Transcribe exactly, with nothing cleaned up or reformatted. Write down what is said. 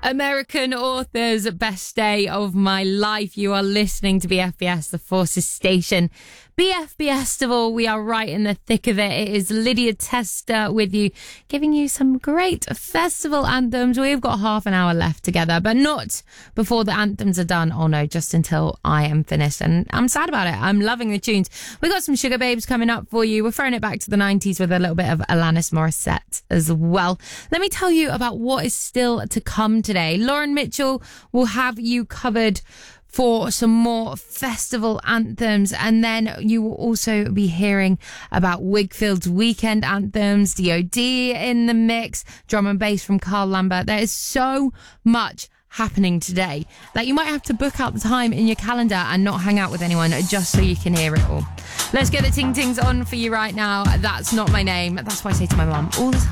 American Authors, Best Day of My Life. You are listening to B F B S, the Forces Station. B F B Festival, we are right in the thick of it. It is Lydia Tester with you, giving you some great festival anthems. We've got half an hour left together, but not before the anthems are done. Oh no, just until I am finished. And I'm sad about it. I'm loving the tunes. We got some Sugar Babes coming up for you. We're throwing it back to the nineties with a little bit of Alanis Morissette as well. Let me tell you about what is still to come today. Lauren Mitchell will have you covered for some more festival anthems, and then you will also be hearing about Wigfield's weekend anthems, D O D in the mix, drum and bass from Carl Lambert. There is so much happening today that you might have to book out the time in your calendar and not hang out with anyone just so you can hear it all. Let's get the ting tings on for you right now. That's not my name. That's what I say to my mum all the time.